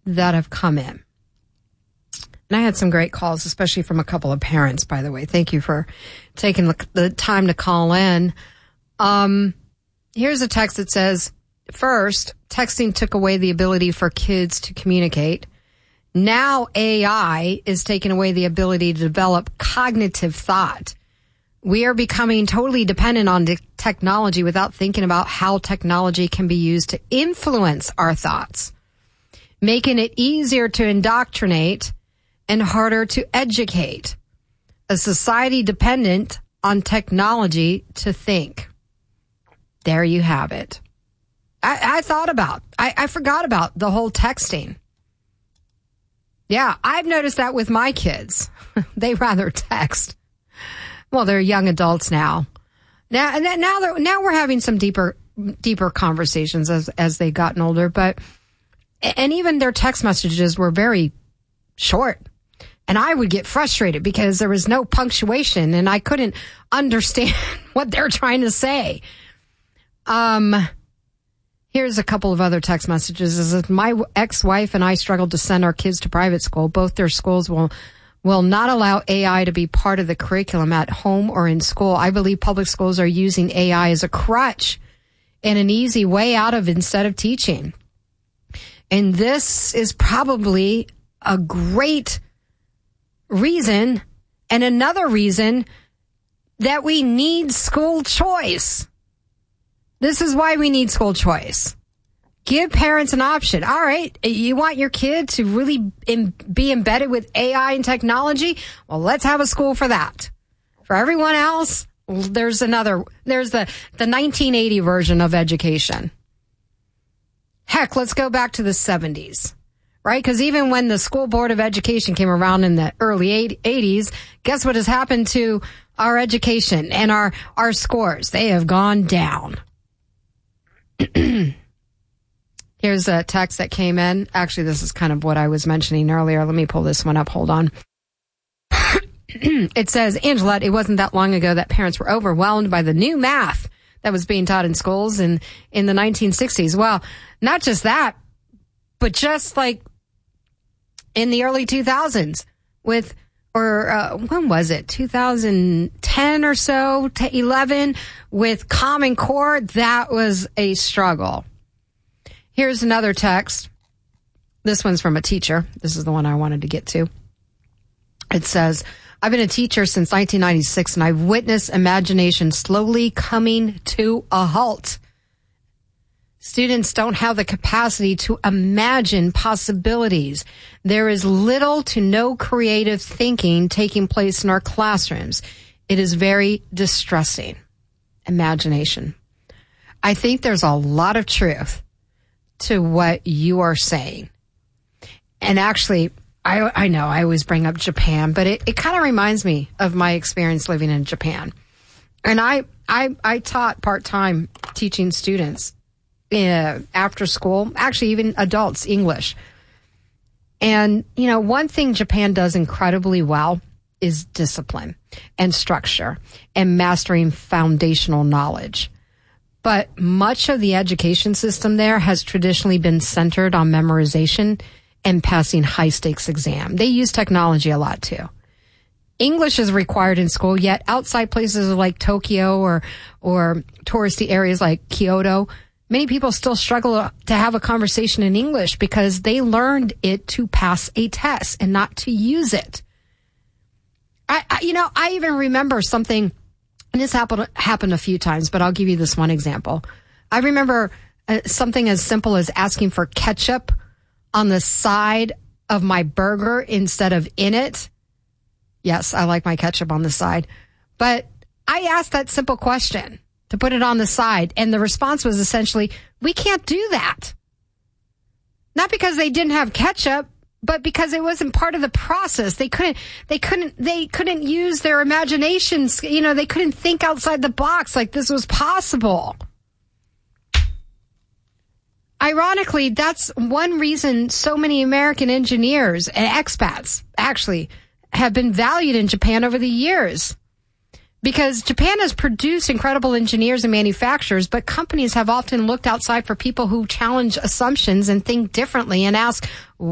that have come in. And I had some great calls, especially from a couple of parents, by the way. Thank you for taking the time to call in. Here's a text that says, first, texting took away the ability for kids to communicate. Now AI is taking away the ability to develop cognitive thought. We are becoming totally dependent on technology without thinking about how technology can be used to influence our thoughts, making it easier to indoctrinate and harder to educate. A society dependent on technology to think. There you have it. I forgot about the whole texting. Yeah, I've noticed that with my kids. They rather text. Well, they're young adults now. Now we're having some deeper conversations as they've gotten older, and even their text messages were very short. And I would get frustrated because there was no punctuation and I couldn't understand what they're trying to say. Here's a couple of other text messages. It says, my ex-wife and I struggled to send our kids to private school. Both their schools will not allow AI to be part of the curriculum at home or in school. I believe public schools are using AI as a crutch and an easy way out of instead of teaching. And this is probably a great reason and another reason that we need school choice. This is why we need school choice. Give parents an option. All right, you want your kid to really be embedded with AI and technology? Well, let's have a school for that. For everyone else, there's the 1980 version of education. Heck, let's go back to the 70s, right? Because even when the School Board of Education came around in the early 80s, guess what has happened to our education and our scores? They have gone down. Here's a text that came in. Actually, this is kind of what I was mentioning earlier. Let me pull this one up. Hold on. It says, Angelette, it wasn't that long ago that parents were overwhelmed by the new math that was being taught in schools in the 1960s. Well, not just that, but just like in the early 2000s when was it? 2010 or so to 11 with Common Core. That was a struggle. Here's another text. This one's from a teacher. This is the one I wanted to get to. It says, I've been a teacher since 1996 and I've witnessed imagination slowly coming to a halt. Students don't have the capacity to imagine possibilities. There is little to no creative thinking taking place in our classrooms. It is very distressing. Imagination. I think there's a lot of truth to what you are saying. And actually, I know I always bring up Japan, but it kind of reminds me of my experience living in Japan. And I taught part-time teaching students after school, actually even adults, English. And, one thing Japan does incredibly well is discipline and structure and mastering foundational knowledge. But much of the education system there has traditionally been centered on memorization and passing high-stakes exam. They use technology a lot, too. English is required in school, yet outside places like Tokyo or touristy areas like Kyoto, many people still struggle to have a conversation in English because they learned it to pass a test and not to use it. I even remember something, and this happened a few times, but I'll give you this one example. I remember something as simple as asking for ketchup on the side of my burger instead of in it. Yes, I like my ketchup on the side. But I asked that simple question to put it on the side, and the response was essentially, we can't do that. Not because they didn't have ketchup, but because it wasn't part of the process. They couldn't use their imaginations. They couldn't think outside the box like this was possible. Ironically, that's one reason so many American engineers and expats actually have been valued in Japan over the years. Because Japan has produced incredible engineers and manufacturers, but companies have often looked outside for people who challenge assumptions and think differently and ask,